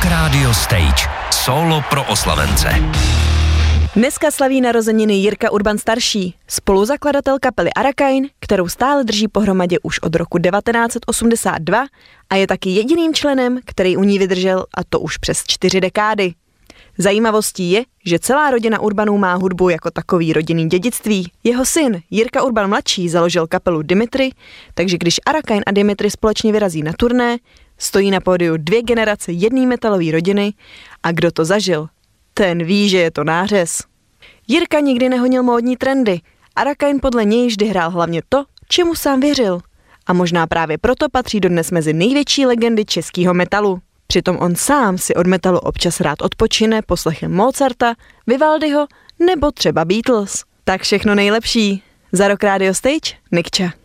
Rock Radio Stage. Solo pro oslavence. Dneska slaví narozeniny Jirka Urban starší, spoluzakladatel kapely Arakain, kterou stále drží pohromadě už od roku 1982 a je taky jediným členem, který u ní vydržel, a to už přes 4 dekády. Zajímavostí je, že celá rodina Urbanů má hudbu jako takový rodinný dědictví. Jeho syn Jirka Urban mladší založil kapelu Dimitri, takže když Arakain a Dimitri společně vyrazí na turné, stojí na pódiu 2 generace jedné metalové rodiny a kdo to zažil, ten ví, že je to nářez. Jirka nikdy nehonil módní trendy. Arakain podle něj vždy hrál hlavně to, čemu sám věřil. A možná právě proto patří dodnes mezi největší legendy českého metalu. Přitom on sám si od metalu občas rád odpočine poslechem Mozarta, Vivaldiho nebo třeba Beatles. Tak všechno nejlepší. Za Rock Radio Stage, Nikča.